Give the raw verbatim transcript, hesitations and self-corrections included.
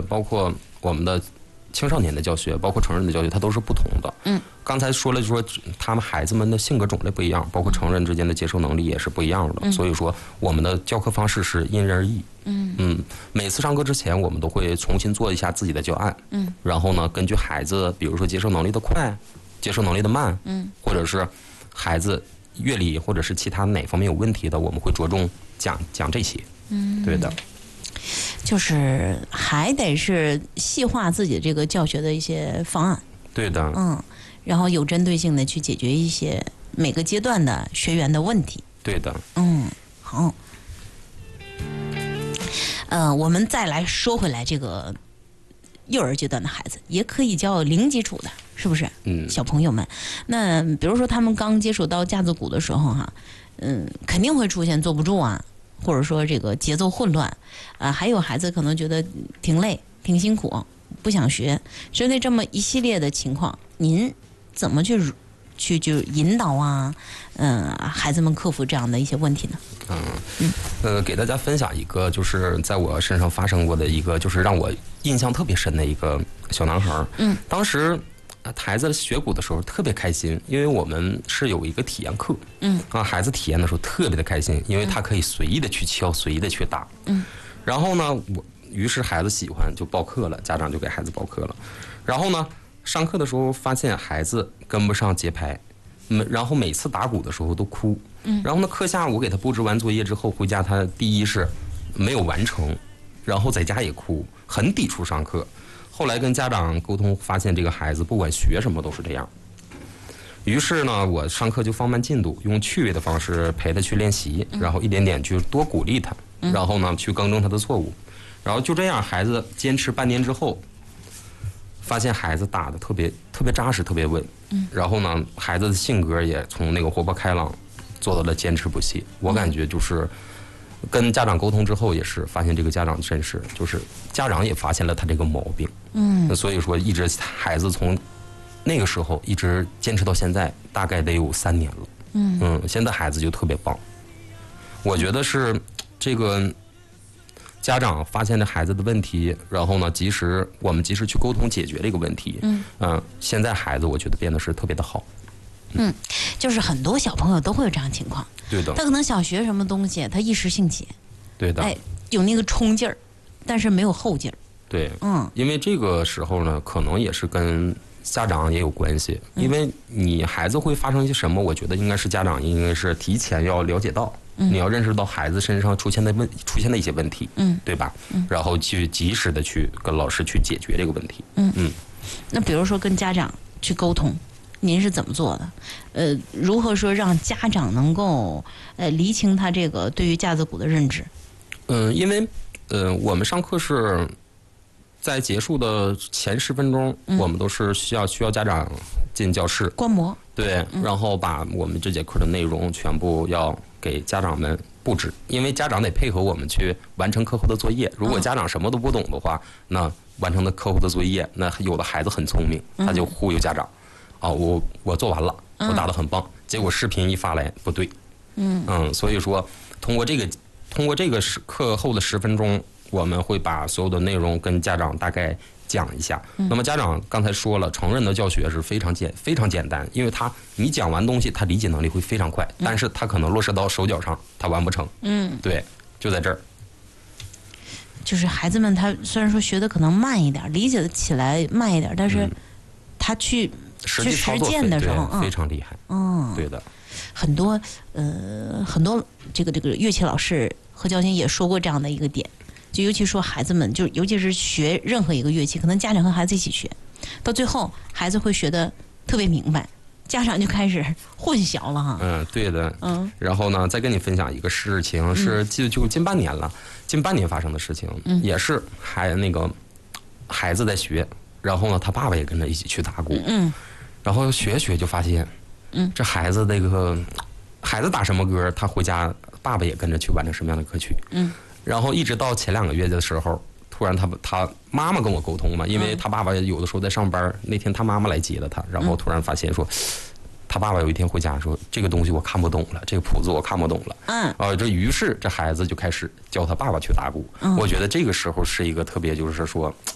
包括我们的青少年的教学，包括成人的教学，它都是不同的。 嗯， 刚才说了，就说他们孩子们的性格种类不一样，包括成人之间的接受能力也是不一样的。嗯、所以说，我们的教课方式是因人而异。 嗯嗯，每次上课之前，我们都会重新做一下自己的教案。 嗯， 然后呢，根据孩子，比如说接受能力的快，接受能力的慢， 嗯， 或者是孩子乐理或者是其他哪方面有问题的，我们会着重讲讲这些。 嗯， 对的。 就是还得是细化自己的这个教学的一些方案， 对的， 嗯，然后有针对性的去解决一些每个阶段的学员的问题， 对的， 嗯，好，呃，我们再来说回来，这个幼儿阶段的孩子也可以教零基础的，是不是？ 嗯， 小朋友们，那比如说他们刚接触到架子鼓的时候哈，嗯，肯定会出现坐不住啊。或者说这个节奏混乱，啊，还有孩子可能觉得挺累、挺辛苦，不想学。针对这么一系列的情况，您怎么去去就引导啊？嗯、呃，孩子们克服这样的一些问题呢？ 嗯嗯，呃，给大家分享一个，就是在我身上发生过的一个，就是让我印象特别深的一个小男孩。 嗯， 当时。孩子学鼓的时候特别开心，因为我们是有一个体验课， 嗯， 啊，孩子体验的时候特别的开心，因为他可以随意的去敲，随意的去打， 嗯， 然后呢，我于是孩子喜欢就报课了，家长就给孩子报课了，然后呢，上课的时候发现孩子跟不上节拍，嗯，然后每次打鼓的时候都哭， 嗯， 然后呢，课下我给他布置完作业之后回家，他第一是没有完成，然后在家也哭，很抵触上课。后来跟家长沟通，发现这个孩子不管学什么都是这样。于是呢，我上课就放慢进度，用趣味的方式陪他去练习，然后一点点去多鼓励他，然后呢去更正他的错误。然后就这样，孩子坚持半年之后，发现孩子打得特别特别扎实，特别稳。然后呢，孩子的性格也从那个活泼开朗做到了坚持不懈。我感觉就是。跟家长沟通之后，也是发现这个家长真是，就是家长也发现了他这个毛病， 嗯， 所以说一直孩子从那个时候一直坚持到现在，大概得有三年了， 嗯嗯，现在孩子就特别棒。我觉得是这个家长发现了孩子的问题，然后呢，及时我们及时去沟通解决这个问题， 嗯， 呃，现在孩子我觉得变得是特别的好。 嗯，就是很多小朋友都会有这样的情况。 对的。 他可能想学什么东西，他一时兴起。 对的。 哎，有那个冲劲儿，但是没有后劲儿。 对。 嗯。 因为这个时候呢，可能也是跟家长也有关系。因为你孩子会发生一些什么，我觉得应该是家长应该是提前要了解到， 嗯、 你要认识到孩子身上出现的问出现的一些问题， 嗯， 对吧？ 嗯。 然后去及时的去跟老师去解决这个问题。 嗯嗯。 那比如说跟家长去沟通。您是怎么做的？呃，如何说让家长能够呃厘清他这个对于架子鼓的认知？ 嗯，因为呃，我们上课是在结束的前十分钟， 嗯、 我们都是需要需要家长进教室观摩， 对， 嗯、 然后把我们这节课的内容全部要给家长们布置，因为家长得配合我们去完成课后的作业。如果家长什么都不懂的话，那完成的课后的作业，那有的孩子很聪明，他就忽悠家长。啊，我我做完了，我打得很棒，嗯、结果视频一发来不对， 嗯嗯，所以说通过这个通过这个课后的十分钟，我们会把所有的内容跟家长大概讲一下。 嗯、 那么家长刚才说了，成人的教学是非常简非常简单，因为他你讲完东西，他理解能力会非常快，嗯、但是他可能落实到手脚上，他完不成。 嗯， 对，就在这儿。 就是孩子们他虽然说学的可能慢一点，理解的起来慢一点，但是他去。嗯实际操作践的时候， 嗯、非常厉害。 嗯， 对的。 很多呃，很多这个这个乐器老师何教授也说过这样的一个点，就尤其说孩子们，就尤其是学任何一个乐器，可能家长和孩子一起学，到最后孩子会学得特别明白，家长就开始混淆了哈。 嗯，对的。 嗯。 然后呢，再跟你分享一个事情，是就就近半年了，近半年发生的事情， 嗯、 也是还那个孩子在学，然后呢，他爸爸也跟着一起去打鼓。 嗯。 然后学学就发现， 嗯， 这孩子那个孩子打什么歌，他回家爸爸也跟着去完成什么样的歌曲， 嗯， 然后一直到前两个月的时候，突然他他妈妈跟我沟通嘛，因为他爸爸有的时候在上班，那天他妈妈来接了他，然后突然发现说，他爸爸有一天回家说，这个东西我看不懂了，这个谱子我看不懂了， 嗯， 啊，这于是这孩子就开始教他爸爸去打鼓， 嗯， 我觉得这个时候是一个特别就是说